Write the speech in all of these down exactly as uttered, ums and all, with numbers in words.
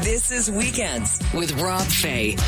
This is Weekends with Rob Fay.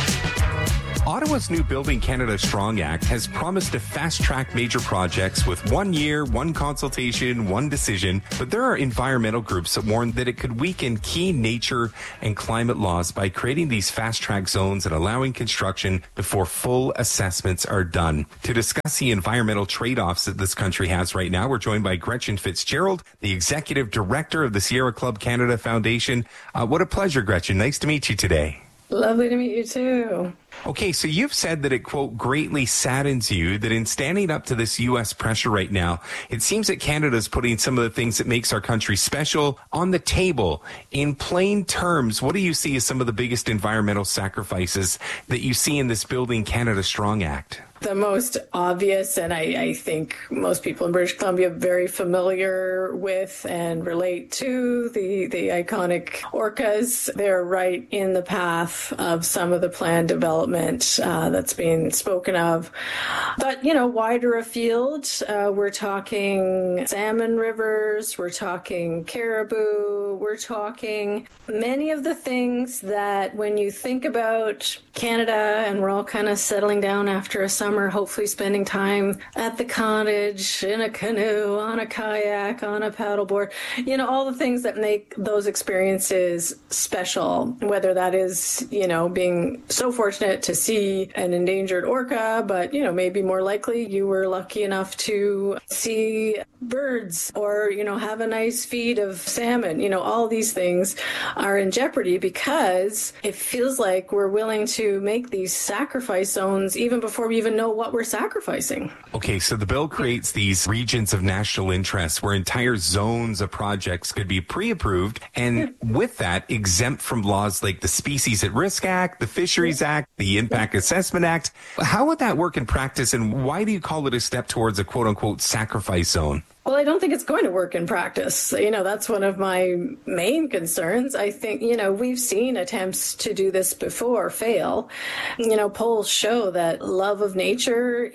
Ottawa's new Building Canada Strong Act has promised to fast-track major projects with one year, one consultation, one decision. But there are environmental groups that warn that it could weaken key nature and climate laws by creating these fast-track zones and allowing construction before full assessments are done. To discuss the environmental trade-offs that this country has right now, we're joined by Gretchen Fitzgerald, the Executive Director of the Sierra Club Canada Foundation. Uh, what a pleasure, Gretchen. Nice to meet you today. Lovely to meet you too. Okay, so you've said that it, quote, greatly saddens you that in standing up to this U S pressure right now, it seems that Canada's putting some of the things that makes our country special on the table. In plain terms, what do you see as some of the biggest environmental sacrifices that you see in this Building Canada Strong Act? The most obvious, and I, I think most people in British Columbia are very familiar with and relate to, the, the iconic orcas. They're right in the path of some of the planned development uh, that's being spoken of. But, you know, wider afield, uh, we're talking salmon rivers, we're talking caribou, we're talking many of the things that when you think about Canada and we're all kind of settling down after a summer, hopefully spending time at the cottage, in a canoe, on a kayak, on a paddleboard, you know, all the things that make those experiences special, whether that is, you know, being so fortunate to see an endangered orca, but, you know, maybe more likely you were lucky enough to see birds or, you know, have a nice feed of salmon. You know, all these things are in jeopardy because it feels like we're willing to make these sacrifice zones even before we even know what we're sacrificing. Okay, so the bill creates these regions of national interest where entire zones of projects could be pre-approved and yeah. with that exempt from laws like the Species at Risk Act, the Fisheries yeah. Act, the Impact yeah. Assessment Act. How would that work in practice, and why do you call it a step towards a quote-unquote sacrifice zone? Well, I don't think it's going to work in practice. You know, that's one of my main concerns. I think, you know, we've seen attempts to do this before fail. You know, polls show that love of nature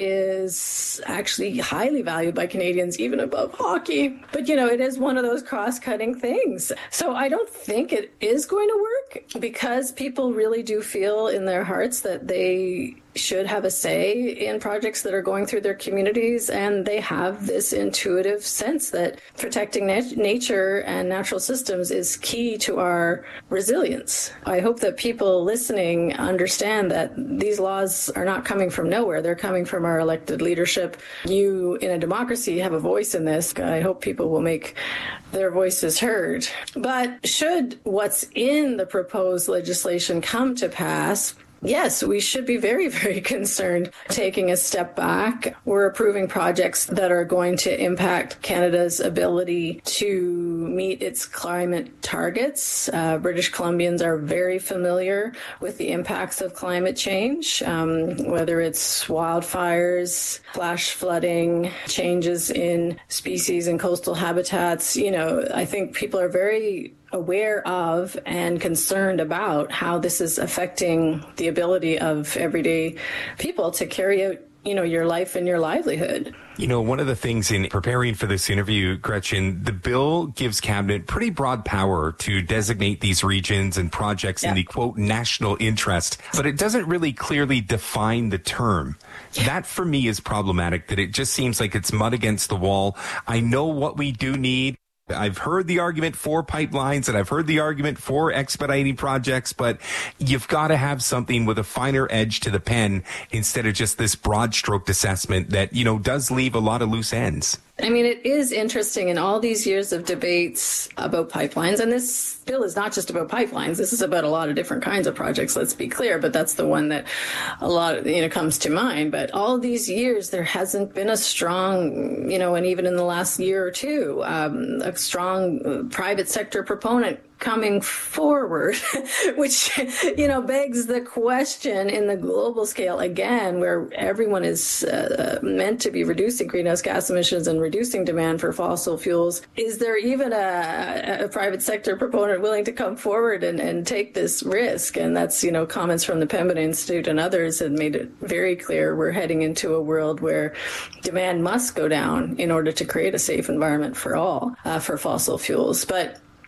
is actually highly valued by Canadians, even above hockey. But, you know, it is one of those cross-cutting things. So I don't think it is going to work because people really do feel in their hearts that they should have a say in projects that are going through their communities, and they have this intuitive sense that protecting nat- nature and natural systems is key to our resilience. I hope that people listening understand that these laws are not coming from nowhere. They're coming from our elected leadership. You, in a democracy, have a voice in this. I hope people will make their voices heard. But should what's in the proposed legislation come to pass, yes, we should be very, very concerned taking a step back. We're approving projects that are going to impact Canada's ability to meet its climate targets. Uh, British Columbians are very familiar with the impacts of climate change, um, whether it's wildfires, flash flooding, changes in species and coastal habitats. You know, I think people are very aware of and concerned about how this is affecting the ability of everyday people to carry out, you know, your life and your livelihood. You know, one of the things in preparing for this interview, Gretchen, the bill gives Cabinet pretty broad power to designate these regions and projects yeah. in the, quote, national interest, but it doesn't really clearly define the term. Yeah. That, for me, is problematic, that it just seems like it's mud against the wall. I know what we do need. I've heard the argument for pipelines and I've heard the argument for expediting projects, but you've got to have something with a finer edge to the pen instead of just this broad stroked assessment that, you know, does leave a lot of loose ends. I mean, it is interesting in all these years of debates about pipelines, and this bill is not just about pipelines. This is about a lot of different kinds of projects, let's be clear, but that's the one that a lot of, you know, comes to mind. But all these years, there hasn't been a strong, you know, and even in the last year or two, um, a strong private sector proponent coming forward, which, you know, begs the question in the global scale again, where everyone is uh, meant to be reducing greenhouse gas emissions and reducing demand for fossil fuels. Is there even a, a private sector proponent willing to come forward and, and take this risk? And that's, you know, comments from the Pembina Institute and others have made it very clear we're heading into a world where demand must go down in order to create a safe environment for all, uh, for fossil fuels. But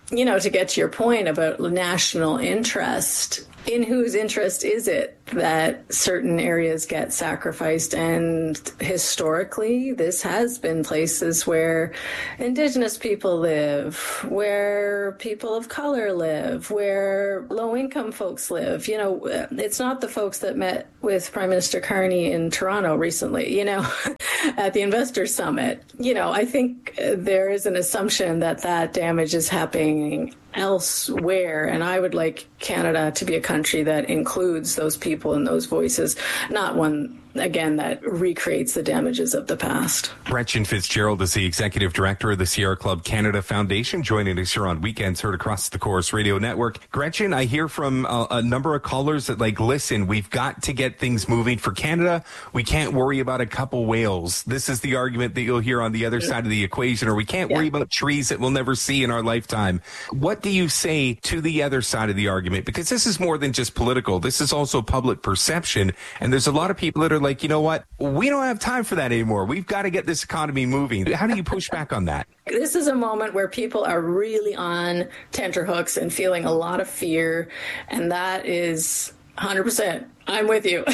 you know, to get to your point about national interest, in whose interest is it that certain areas get sacrificed? And historically, this has been places where Indigenous people live, where people of color live, where low-income folks live. You know, it's not the folks that met with Prime Minister Carney in Toronto recently, you know, at the Investor Summit. You know, I think there is an assumption that that damage is happening elsewhere, and I would like Canada to be a country that includes those people and those voices, not one, again, that recreates the damages of the past. Gretchen Fitzgerald is the executive director of the Sierra Club Canada Foundation, joining us here on Weekends, heard across the Corus Radio Network. Gretchen, I hear from a, a number of callers that, like, listen, we've got to get things moving for Canada. We can't worry about a couple whales. This is the argument that you'll hear on the other side of the equation, or we can't yeah. worry about trees that we'll never see in our lifetime. What do you say to the other side of the argument? Because this is more than just political. This is also public perception. And there's a lot of people that are like, you know what? We don't have time for that anymore. We've got to get this economy moving. How do you push back on that? This is a moment where people are really on tenterhooks and feeling a lot of fear. And that is one hundred percent. I'm with you.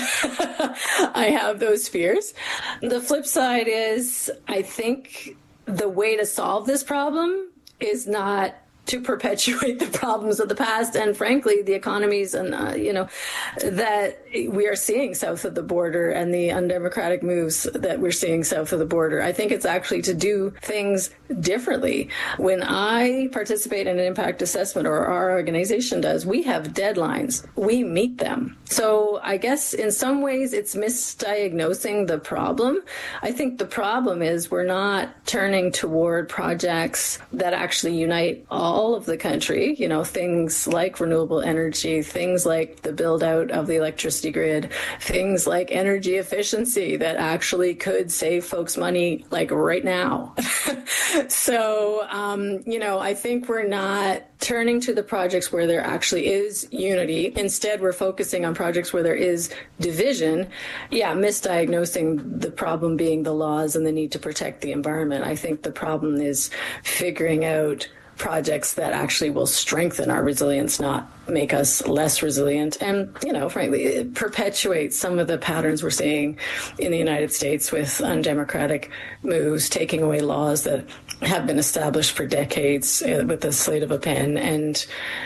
I have those fears. The flip side is, I think the way to solve this problem is not to perpetuate the problems of the past and, frankly, the economies and, uh, you know, that we are seeing south of the border and the undemocratic moves that we're seeing south of the border. I think it's actually to do things differently. When I participate in an impact assessment, or our organization does, we have deadlines. We meet them. So I guess in some ways it's misdiagnosing the problem. I think the problem is we're not turning toward projects that actually unite all all of the country, you know, things like renewable energy, things like the build out of the electricity grid, things like energy efficiency that actually could save folks money like right now. So, um, you know, I think we're not turning to the projects where there actually is unity. Instead, we're focusing on projects where there is division. Yeah, misdiagnosing the problem being the laws and the need to protect the environment. I think the problem is figuring out projects that actually will strengthen our resilience, not make us less resilient. And, you know, frankly, it perpetuates some of the patterns we're seeing in the United States with undemocratic moves, taking away laws that have been established for decades uh, with the slate of a pen, and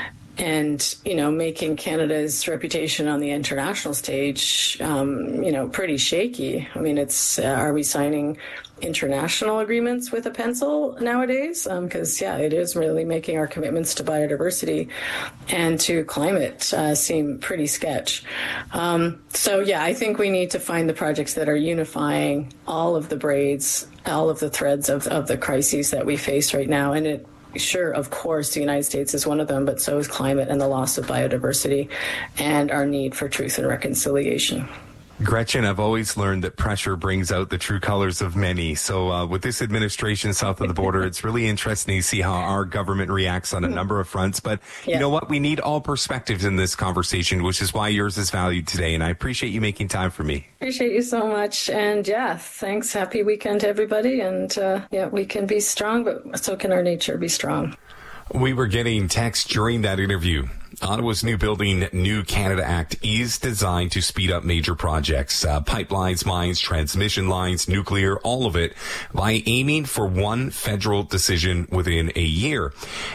and, you know, making Canada's reputation on the international stage, um, you know, pretty shaky. I mean, it's, uh, are we signing international agreements with a pencil nowadays? Because, um, yeah, it is really making our commitments to biodiversity and to climate uh, seem pretty sketch. Um, so, yeah, I think we need to find the projects that are unifying all of the braids, all of the threads of, of the crises that we face right now. And it Sure, of course, the United States is one of them, but so is climate and the loss of biodiversity and our need for truth and reconciliation. Gretchen, I've always learned that pressure brings out the true colors of many. So uh, with this administration south of the border, it's really interesting to see how our government reacts on a number of fronts. But yeah. You know what? We need all perspectives in this conversation, which is why yours is valued today. And I appreciate you making time for me. Appreciate you so much. And yeah, thanks. Happy weekend to everybody. And uh, yeah, we can be strong, but so can our nature be strong. We were getting text during that interview. Ottawa's new Building New Canada Act is designed to speed up major projects, uh, pipelines, mines, transmission lines, nuclear, all of it, by aiming for one federal decision within a year.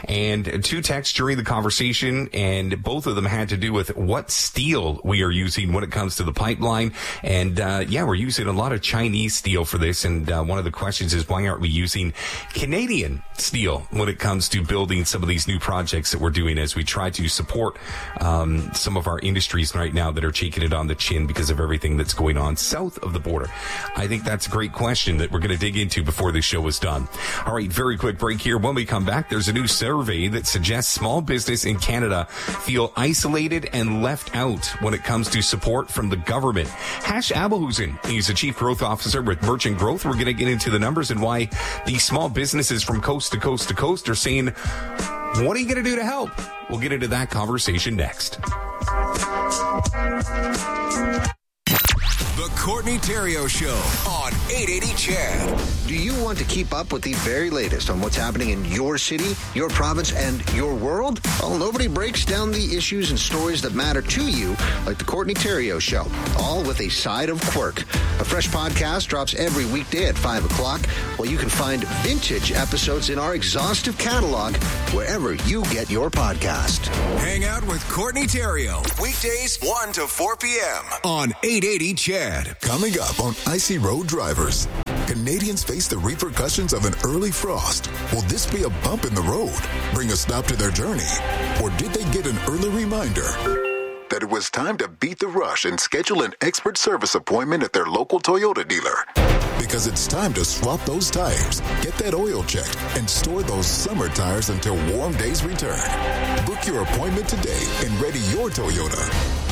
And two texts during the conversation, and both of them had to do with what steel we are using when it comes to the pipeline. And uh, yeah, we're using a lot of Chinese steel for this. And uh, one of the questions is, why aren't we using Canadian steel when it comes to building some of these new projects that we're doing as we try to support support um, some of our industries right now that are taking it on the chin because of everything that's going on south of the border? I think that's a great question that we're going to dig into before the show is done. All right, very quick break here. When we come back, there's a new survey that suggests small business in Canada feel isolated and left out when it comes to support from the government. Hash Abelhusen, he's the Chief Growth Officer with Merchant Growth. We're going to get into the numbers and why these small businesses from coast to coast to coast are saying, what are you going to do to help? We'll get into that conversation next. The Courtney Theriault Show on eight eighty C H E D. Do you want to keep up with the very latest on what's happening in your city, your province, and your world? Well, nobody breaks down the issues and stories that matter to you like The Courtney Theriault Show, all with a side of quirk. A fresh podcast drops every weekday at five o'clock, while you can find vintage episodes in our exhaustive catalog wherever you get your podcast. Hang out with Courtney Theriault, weekdays one to four p.m. on eight eighty C H E D. Coming up on Icy Road Drivers. Canadians face the repercussions of an early frost. Will this be a bump in the road, bring a stop to their journey? Or did they get an early reminder that it was time to beat the rush and schedule an expert service appointment at their local Toyota dealer? Because it's time to swap those tires, get that oil checked, and store those summer tires until warm days return. Book your appointment today and ready your Toyota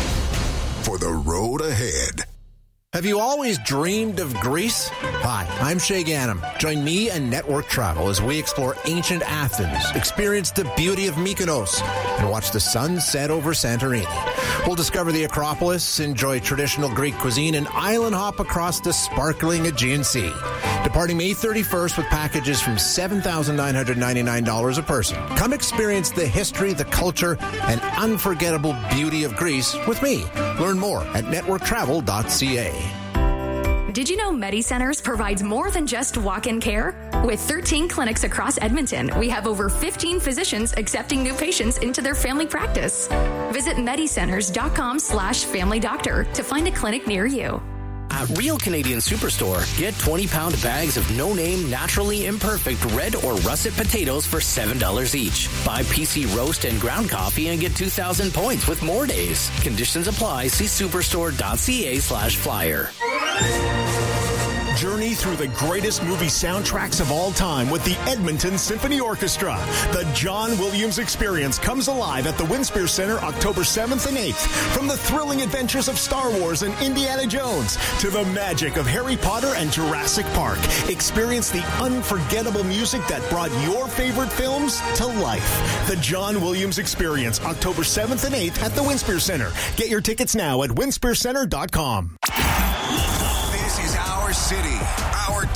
for the road ahead. Have you always dreamed of Greece? Hi, I'm Shay Ganem. Join me and Network Travel as we explore ancient Athens, experience the beauty of Mykonos, and watch the sun set over Santorini. We'll discover the Acropolis, enjoy traditional Greek cuisine, and island hop across the sparkling Aegean Sea. Departing May thirty-first with packages from seven thousand nine hundred ninety-nine dollars a person. Come experience the history, the culture, and unforgettable beauty of Greece with me. Learn more at network travel dot c a. Did you know MediCenters provides more than just walk-in care? With thirteen clinics across Edmonton, we have over fifteen physicians accepting new patients into their family practice. Visit medicenters.com slash family doctor to find a clinic near you. At Real Canadian Superstore, get twenty-pound bags of no-name, naturally imperfect red or russet potatoes for seven dollars each. Buy P C roast and ground coffee and get two thousand points with more days. Conditions apply. See superstore.ca slash flyer. Journey through the greatest movie soundtracks of all time with the Edmonton Symphony Orchestra. The John Williams Experience comes alive at the Winspear Center October seventh and eighth. From the thrilling adventures of Star Wars and Indiana Jones to the magic of Harry Potter and Jurassic Park, experience the unforgettable music that brought your favorite films to life. The John Williams Experience October seventh and eighth at the Winspear Center. Get your tickets now at winspear center dot com. This is our city, our